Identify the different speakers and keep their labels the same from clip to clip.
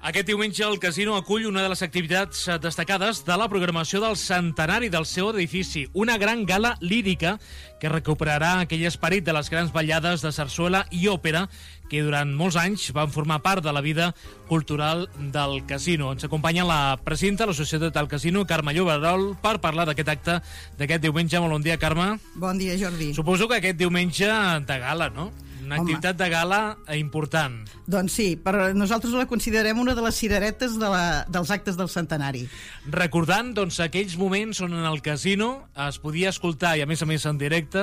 Speaker 1: Aquest diumenge el casino acull una de les activitats destacades de la programació del centenari del seu edifici, una gran gala lírica que recuperarà aquell esperit de les grans ballades de sarsuela i òpera que durant molts anys van formar part de la vida cultural del casino. Ens acompanya la presidenta de la Societat del Casino, Carme Lloberol, per parlar d'aquest acte d'aquest diumenge. Molt bon dia, Carme.
Speaker 2: Bon dia, Jordi.
Speaker 1: Suposo que aquest diumenge de gala, no? Una activitat de gala important.
Speaker 2: Doncs sí, però nosaltres la considerem una de les cireretes dels actes del centenari.
Speaker 1: Recordant, doncs, aquells moments on en el casino es podia escoltar, i a més en directe,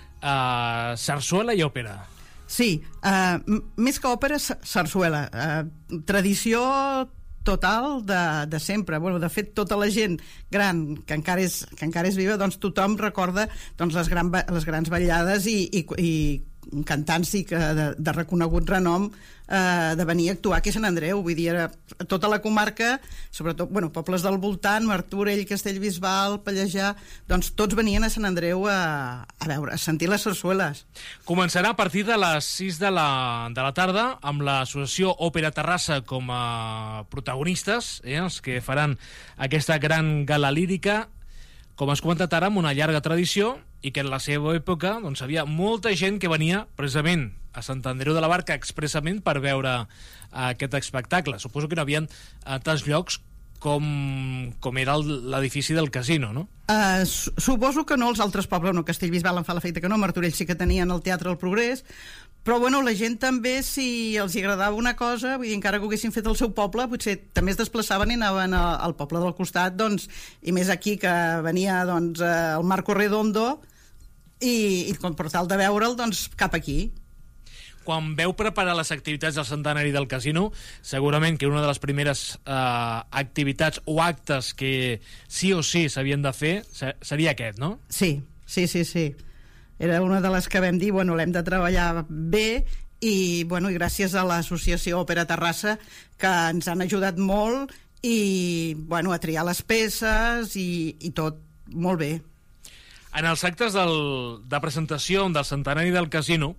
Speaker 1: sarsuela i òpera.
Speaker 2: Sí, més que òpera, sarsuela. Tradició total de sempre. Bueno, de fet, tota la gent gran que encara és viva, doncs tothom recorda doncs, les grans ballades i cantants de reconegut renom de venir a actuar aquí a Sant Andreu. Vull dir, tota la comarca, sobretot pobles del voltant, Martorell, Castellbisbal, Pallejà, doncs tots venien a Sant Andreu a sentir les sarsueles.
Speaker 1: Començarà a partir de les 6 de la tarda amb l'associació Òpera Terrassa com a protagonistes, els que faran aquesta gran gala lírica, com has comentat ara, amb una llarga tradició, i que en la seva època doncs, havia molta gent que venia precisament a Sant Andreu de la Barca expressament per veure aquest espectacle. Suposo que no havien tants llocs com era l'edifici del casino, no?
Speaker 2: Suposo que no, els altres pobles, no, Castellbisbal em fa l'efecte que no, Martorell sí que tenien el Teatre del Progrés, però bueno, la gent també, si els agradava una cosa, vull dir, encara que ho haguessin fet al seu poble, potser també es desplaçaven i anaven al poble del costat, doncs, i més aquí que venia doncs, el Marco Redondo i per tal de veure'l, doncs cap aquí.
Speaker 1: Quan veu preparar les activitats del centenari del casino, segurament que una de les primeres activitats o actes que sí o sí s'havien de fer seria aquest, no?
Speaker 2: Sí. Era una de les que vam dir, bueno, l'hem de treballar bé i gràcies a l'associació Òpera Terrassa que ens han ajudat molt i a triar les peces i tot molt bé.
Speaker 1: En els actes de presentació del centenari del casino,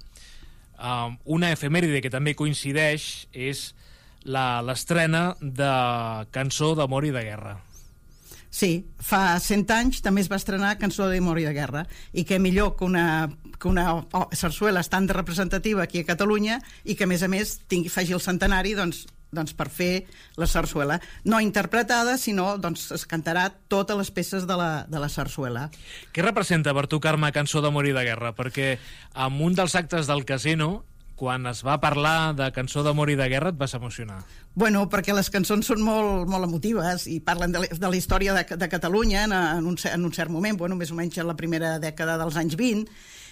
Speaker 1: una efemèride que també coincideix és l'estrena de Cançó d'amor i de guerra.
Speaker 2: Sí, fa 100 anys també es va estrenar Cançó d'amor i de guerra, i què millor que una sarsuela tan representativa aquí a Catalunya i que a més faci el centenari doncs per fer la sarsuela no interpretada, sinó es cantarà totes les peces de la sarsuela.
Speaker 1: Què representa per tu, Carme, Cançó d'amor i de guerra? Perquè en un dels actes del casino, quan es va parlar de Cançó d'amor i de guerra, et vas emocionar.
Speaker 2: Bueno, perquè les cançons són molt, molt emotives i parlen de la història de Catalunya en un cert moment, més o menys en la primera dècada dels anys 20,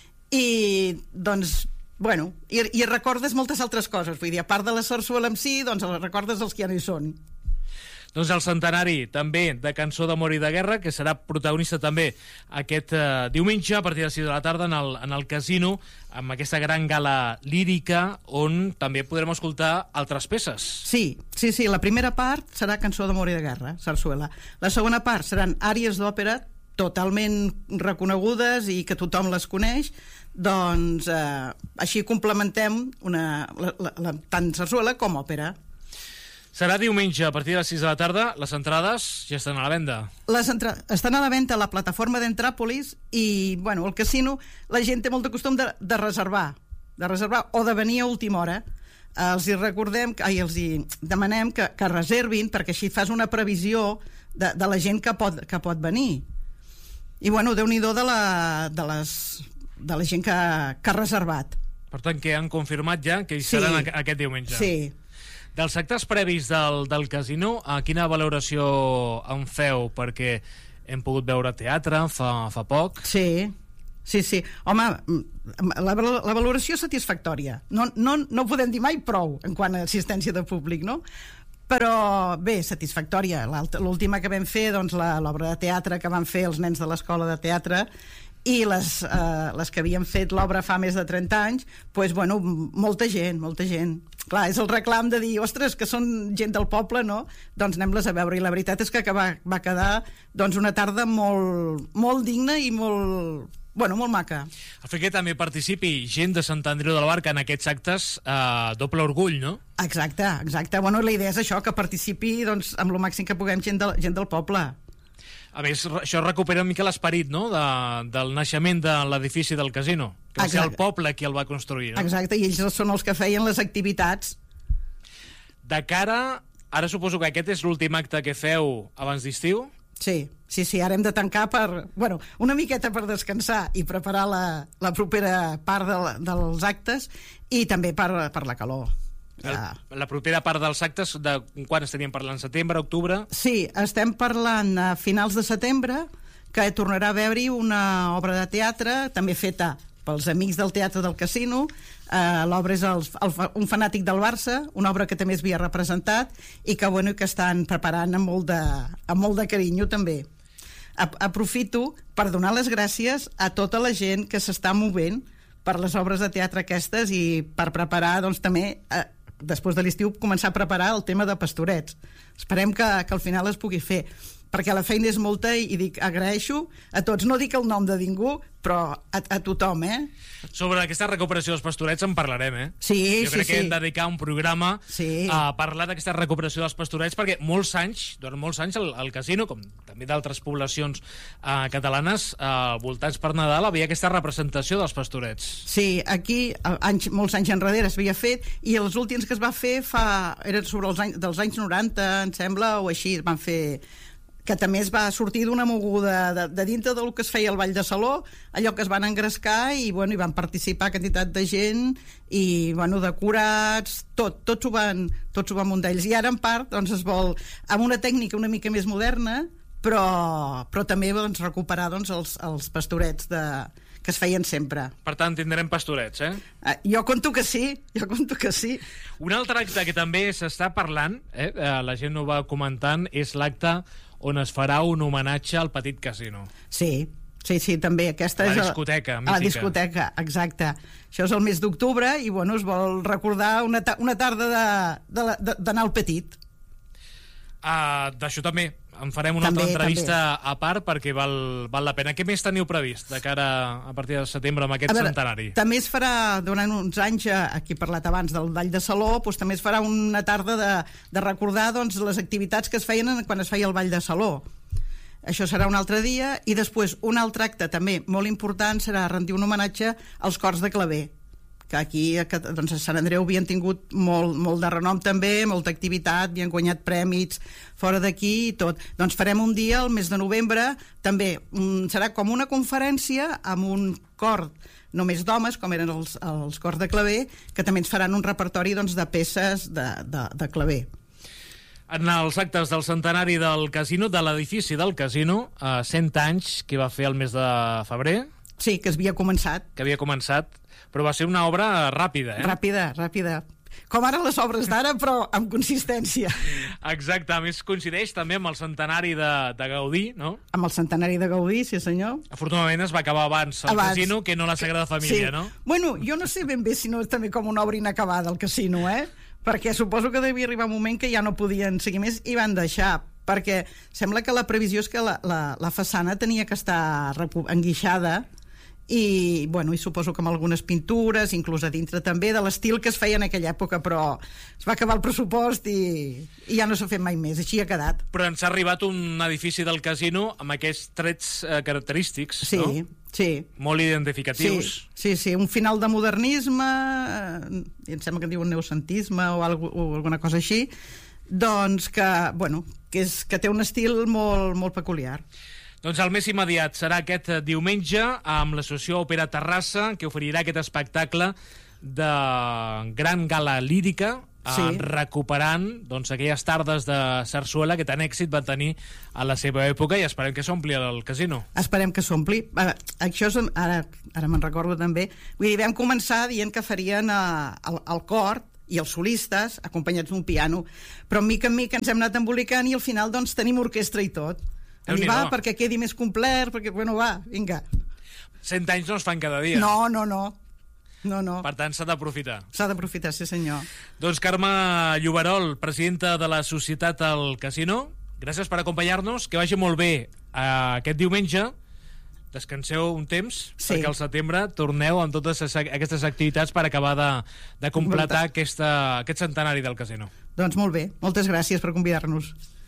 Speaker 2: i doncs i recordes moltes altres coses, vull dir, a part de la sarsuela en si, doncs recordes els que ja no hi són.
Speaker 1: Doncs el centenari també de Cançó d'amor i de guerra, que serà protagonista també aquest diumenge a partir de 6 de la tarda en el casino, amb aquesta gran gala lírica on també podrem escoltar altres peces.
Speaker 2: Sí, la primera part serà Cançó d'amor i de guerra, sarsuela. La segona part seran àries d'òpera totalment reconegudes i que tothom les coneix, doncs així complementem tant sarsuela com òpera.
Speaker 1: Serà diumenge a partir de les 6 de la tarda. Les entrades ja estan a la venda.
Speaker 2: Estan a la venda a la plataforma d'Entràpolis i, el casino, la gent té molt de costum de reservar o de venir a última hora. Els hi demanem que reservin, perquè així fas una previsió de la gent que pot venir. I, Déu-n'hi-do de la gent que ha reservat.
Speaker 1: Per tant, que han confirmat ja que hi seran aquest diumenge.
Speaker 2: Sí.
Speaker 1: Dels actes previs del casino, quina valoració en feu? Perquè hem pogut veure teatre fa poc.
Speaker 2: Sí. Home, la valoració satisfactòria. No podem dir mai prou en quant a assistència de públic, no? Però bé, satisfactòria. L'última que vam fer, doncs l'obra de teatre que van fer els nens de l'escola de teatre, i les que havien fet l'obra fa més de 30 anys, molta gent. Clar, és el reclam de dir, ostres, que són gent del poble, no? Doncs anem-les a veure. I la veritat és que va quedar una tarda molt, molt digna i molt Bueno, molt maca.
Speaker 1: El fet que també participi gent de Sant Andreu de la Barca en aquests actes, doble orgull, no?
Speaker 2: Exacte. Bueno, la idea és això, que participi doncs, amb el màxim que puguem gent del poble.
Speaker 1: A més, això recupera una mica l'esperit, no?, del naixement de l'edifici del casino, que va ser el poble qui el va construir, no?
Speaker 2: Exacte, i ells són els que feien les activitats.
Speaker 1: De cara, ara suposo que aquest és l'últim acte que feu abans d'estiu?
Speaker 2: Sí, ara hem de tancar una miqueta per descansar i preparar la propera part dels actes, i també per la calor.
Speaker 1: La propera part dels actes, de quan estaríem parlant? Setembre, octubre?
Speaker 2: Sí, estem parlant a finals de setembre, que tornarà a haver-hi una obra de teatre, també feta pels amics del Teatre del Casino. L'obra és un fanàtic del Barça, una obra que també es havia representat i que estan preparant amb molt de carinyo també. Aprofito per donar les gràcies a tota la gent que s'està movent per les obres de teatre aquestes i per preparar, doncs, també, després de l'estiu, començar a preparar el tema de Pastorets. Esperem que al final es pugui fer, perquè la feina és molta i agraeixo a tots, no dic el nom de ningú, però a tothom,
Speaker 1: Sobre aquesta recuperació dels Pastorets en parlarem,
Speaker 2: Sí.
Speaker 1: Jo crec que hem de dedicar un programa a parlar d'aquesta recuperació dels Pastorets, perquè durant molts anys el casino, com també d'altres poblacions catalanes, voltants per Nadal, havia aquesta representació dels Pastorets.
Speaker 2: Sí, aquí molts anys enrere es havia fet, i els últims que es va fer eren sobre dels anys 90, em sembla, o així, es van fer, que també es va sortir d'una moguda de dintre del que es feia al Ball de Saló, allò que es van engrescar i van participar quantitat de gent i decorats, tots ho van muntar ells, i ara en part doncs, es vol, amb una tècnica una mica més moderna, però també recuperar els Pastorets que es feien sempre.
Speaker 1: Per tant, tindrem Pastorets,
Speaker 2: Jo conto que sí.
Speaker 1: Un altre acte que també s'està parlant, la gent ho va comentant, és l'acte on es farà un homenatge al Petit Casino.
Speaker 2: Sí, també. Aquesta és
Speaker 1: discoteca mítica.
Speaker 2: La discoteca, exacte. Això és el mes d'octubre i es vol recordar una tarda d'anar al Petit.
Speaker 1: D'això també en farem una altra entrevista a part, perquè val la pena. Què més teniu previst de cara a partir de setembre amb aquest centenari?
Speaker 2: També es farà, durant uns anys, aquí he parlat abans del Ball de Saló, també es farà una tarda de recordar les activitats que es feien quan es feia el Ball de Saló. Això serà un altre dia, i després un altre acte també molt important serà rendir un homenatge als cors de claver, que aquí a Sant Andreu havien tingut molt de renom també, molta activitat, havien guanyat prèmits fora d'aquí i tot. Doncs farem un dia, el mes de novembre, també serà com una conferència amb un cor només d'homes, com eren els cors de claver, que també ens faran un repertori de peces de claver.
Speaker 1: En els actes del centenari del casino, de l'edifici del casino, 100 anys, que va fer el mes de febrer.
Speaker 2: Sí, que havia començat.
Speaker 1: Però va ser una obra ràpida,
Speaker 2: Ràpida. Com ara les obres d'ara, però amb consistència.
Speaker 1: Exacte, a més coincideix també amb el centenari de Gaudí, no?
Speaker 2: Amb el centenari de Gaudí, sí senyor.
Speaker 1: Afortunadament es va acabar abans el casino que no la Sagrada Família, no?
Speaker 2: Bueno, jo no sé ben bé si no és també com una obra inacabada el casino, perquè suposo que devia arribar un moment que ja no podien seguir més i van deixar, perquè sembla que la previsió és que la façana tenia que estar enguixada, i suposo que amb algunes pintures, inclús a dintre també, de l'estil que es feia en aquella època, però es va acabar el pressupost i ja no s'ha fet mai més, així ha quedat.
Speaker 1: Però ens ha arribat un edifici del casino amb aquests trets característics, no?
Speaker 2: Sí.
Speaker 1: Molt identificatius.
Speaker 2: Sí, un final de modernisme, em sembla que en diuen neocentisme o alguna cosa així, doncs que té un estil molt peculiar.
Speaker 1: Doncs el més immediat serà aquest diumenge amb l'Associació Òpera Terrassa, que oferirà aquest espectacle de gran gala lírica, recuperant aquelles tardes de sarsuela que tant èxit van tenir a la seva època, i esperem que s'ompli el casino.
Speaker 2: Esperem que s'ompli. Això és, ara me'n recordo també, vull dir, vam començar dient que farien el cor i els solistes acompanyats d'un piano, però mica en mica ens hem anat embolicant i al final tenim orquestra i tot. Perquè quedi més complet, perquè, vinga.
Speaker 1: 100 anys no es fan cada dia.
Speaker 2: No.
Speaker 1: Per tant, s'ha d'aprofitar.
Speaker 2: S'ha d'aprofitar, sí senyor.
Speaker 1: Doncs Carme Lloberol, presidenta de la Societat al Casino, gràcies per acompanyar-nos, que vagi molt bé aquest diumenge, descanseu un temps,
Speaker 2: Sí.
Speaker 1: perquè al setembre torneu amb totes aquestes activitats per acabar de completar aquest centenari del casino.
Speaker 2: Doncs molt bé, moltes gràcies per convidar-nos.